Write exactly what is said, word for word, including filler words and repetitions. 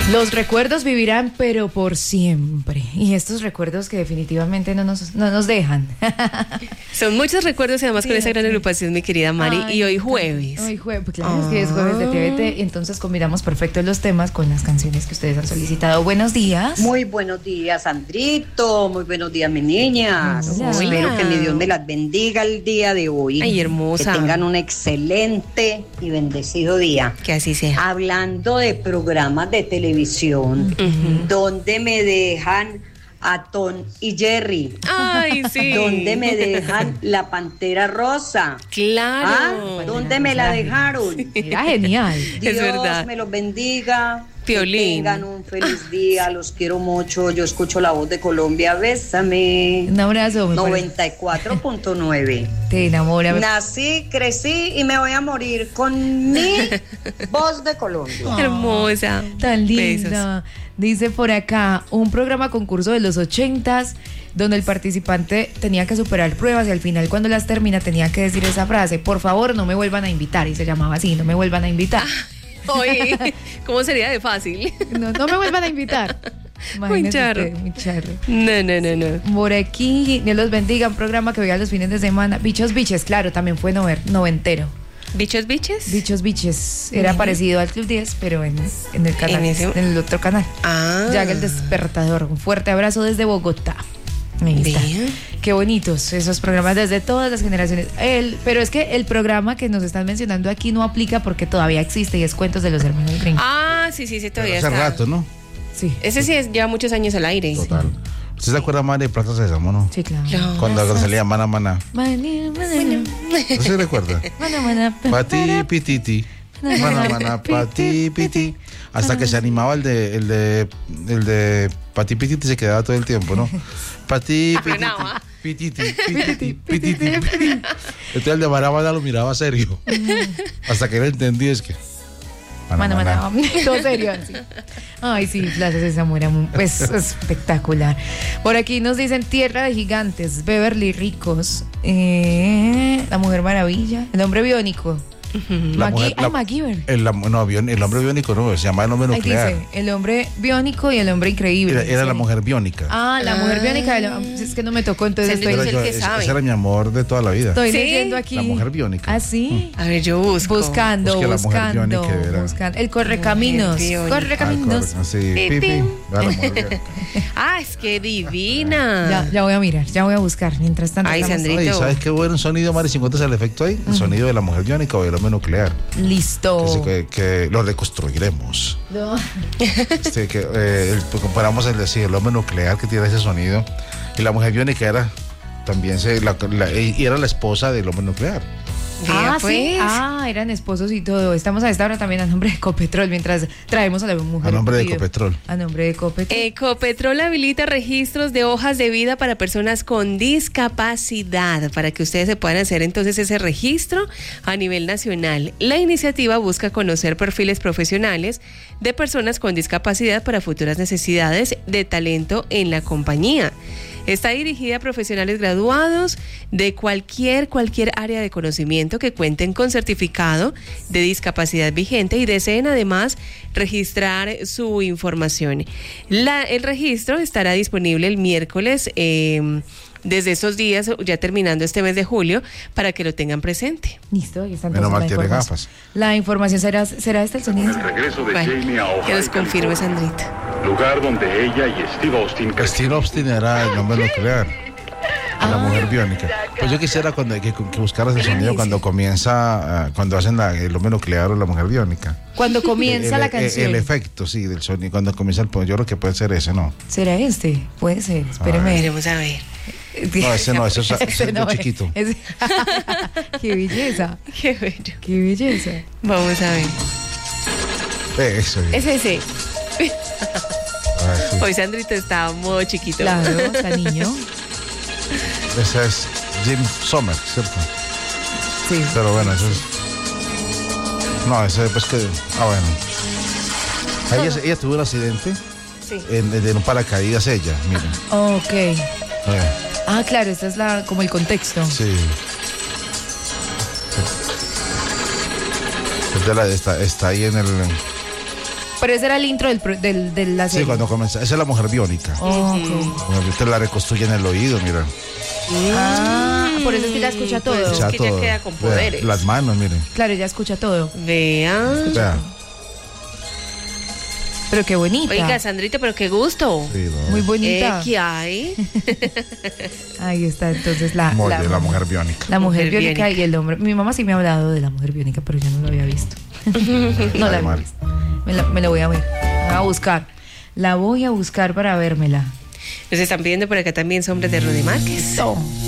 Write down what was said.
Los recuerdos vivirán, pero por siempre. Y estos recuerdos que definitivamente no nos, no nos dejan. Son muchos recuerdos y además sí, con esa gran sí. agrupación, mi querida Mari. Ay, y hoy jueves. Hoy jueves, pues claro, oh. es que es jueves de T V T. Y entonces combinamos perfecto los temas con las canciones que ustedes han solicitado. Buenos días. Muy buenos días, Sandrito. Muy buenos días, mis niñas. Hola. Espero que mi Dios me las bendiga el día de hoy. Ay, hermosa. Que tengan un excelente y bendecido día. Que así sea. Hablando de programas de televisión, uh-huh. donde me dejan a Tom y Jerry. Ay, sí. Donde me dejan la Pantera Rosa. Claro. ¿Ah? ¿Dónde me la dejaron? Sí. Era genial. Dios es verdad. me los bendiga. Piolín. Que tengan un feliz día, los quiero mucho. Yo escucho La Voz de Colombia, bésame. Un abrazo. noventa y cuatro punto nueve. Te enamora. Nací, crecí y me voy a morir con mi Voz de Colombia. Oh, hermosa. Tan linda. Besos. Dice por acá, un programa concurso de los ochentas, donde el participante tenía que superar pruebas y al final cuando las termina tenía que decir esa frase: por favor no me vuelvan a invitar. Y se llamaba así, no me vuelvan a invitar. Oye, ¿cómo sería de fácil? No, no me vuelvan a invitar. Muy charro. Muy charro. No, no, no, no. Por aquí, Dios los bendiga, un programa que veía los fines de semana. Bichos Biches, claro, también fue nover, noventero. ¿Bichos Biches? Bichos Biches. Era uh-huh. parecido al Club diez, pero en, en el canal, ¿En, ese? en el otro canal. Ah. Ya que el despertador. Un fuerte abrazo desde Bogotá. Ahí está. Qué bonitos esos programas desde todas las generaciones. El, pero es que el programa que nos están mencionando aquí no aplica porque todavía existe y es Cuentos de los Hermanos Grimm. Ah, sí, sí, sí, todavía pero hace está. Hace rato, ¿no? Sí. Ese sí es, lleva muchos años al aire. Total. Sí. ¿Usted se acuerda más de Plaza Sésamo, no? Sí, claro. No, cuando no, salía Mana Mana. Mani, mana. ¿No se recuerda? Mana Mana. Pati Pititi. Mana Mana, Pati Piti. Hasta que se animaba el de el de el de Pati Pititi, se quedaba todo el tiempo, ¿no? Pati Pititi. Pititi, pititi, pititi. Entonces el de Mana Mana lo miraba serio. Hasta que él entendía, es que Mana, mana, mana. Todo serio así. Ay, sí, Plaza Sésamo era muy, pues, espectacular. Por aquí nos dicen Tierra de Gigantes, Beverly Ricos, eh, La Mujer Maravilla, El Hombre Biónico. La Magui- mujer, la, ah, MacGyver. El, no, el hombre biónico no, se llama El Hombre Nuclear. Ahí dice, El Hombre Biónico y El Hombre Increíble. Era, era la mujer biónica. Ah, la ah. mujer biónica. Es que no me tocó, entonces estoy... Es el yo, que es, sabe. Ese era mi amor de toda la vida. Estoy ¿Sí? leyendo aquí. La mujer biónica. ¿Ah, sí? A ver, yo busco. Buscando, Busque buscando, buscando. El Correcaminos. Correcaminos. Ah, sí, pipi. Ah, es que divina. Ya, ya voy a mirar, ya voy a buscar. Mientras tanto. Ay, Sandrito. Ay, ¿sabes qué bueno sonido, Mari? Si encuentras el efecto ahí, el uh-huh. sonido de la mujer biónica o del hombre nuclear. Listo. Que, que, que lo reconstruiremos. No. Este, que eh, el, comparamos el decir el hombre nuclear que tiene ese sonido y la mujer biónica era también se la, la, y era la esposa del hombre nuclear. Ah, pues. sí. Ah, eran esposos y todo. Estamos a esta hora también a nombre de Ecopetrol, mientras traemos a la mujer. A nombre de Ecopetrol. A nombre de Ecopetrol. Ecopetrol habilita registros de hojas de vida para personas con discapacidad, para que ustedes se puedan hacer entonces ese registro a nivel nacional. La iniciativa busca conocer perfiles profesionales de personas con discapacidad para futuras necesidades de talento en la compañía. Está dirigida a profesionales graduados de cualquier, cualquier área de conocimiento que cuenten con certificado de discapacidad vigente y deseen además registrar su información. La, el registro estará disponible el miércoles eh, desde estos días, ya terminando este mes de julio, para que lo tengan presente. Listo, ahí están. Menos mal tiene gafas. La información será, será este el sonido. El regreso de bueno, Jamie a Ohio, que nos confirme, Sandrita. Lugar donde ella y Steve Austin. Steve Austin era el hombre nuclear. Ah, la mujer biónica. Pues yo quisiera cuando, que, que buscaras el sonido cuando comienza, uh, cuando hacen la, el hombre nuclear o la mujer biónica. Cuando comienza el, la el, canción. El, el efecto, sí, del sonido. Cuando comienza el, yo creo que puede ser ese, ¿no? ¿Será este? Puede ser, espéreme. Veremos a ver. No, ese no, ese es, ese ese es no, chiquito. Ese, qué belleza. Qué bello. Qué belleza. Vamos a ver. Eh, eso. Es ese. Ah, sí. Hoy Sandrito está muy chiquito. Claro, está niño. Ese es Jim Sommer, ¿cierto? Sí. Pero bueno, eso es... No, ese pues que... Ah, bueno. Ella, ella tuvo un accidente. Sí. En, en un paracaídas ella, miren. Ok. Eh. Ah, claro, esta es la como el contexto. Sí. Está, está ahí en el... Pero ese era el intro del, pro- del, de la serie. Sí, cuando comenzó. Esa es la mujer biónica. Oh, ok. Bueno, usted la reconstruye en el oído, mira. Ah, por eso es que ella escucha todo. Pues, Ya que ella todo. queda con Vea, poderes. las manos, miren. Claro, ella escucha todo. Vea. Vea. Pero qué bonita. Oiga, Sandrita, pero qué gusto. Sí, no. Muy Eh, bonita. ¿Qué hay? Ahí está, entonces la, Muy la, bien, la mujer biónica. la mujer Mujer biónica biónica. y el hombre. Mi mamá sí me ha hablado de la mujer biónica, pero yo no lo había visto. No la había mal. visto. Me la, me la voy a ver. Me voy a buscar. La voy a buscar para vérmela. Nos están pidiendo por acá también Sombras de Rudy Márquez. No.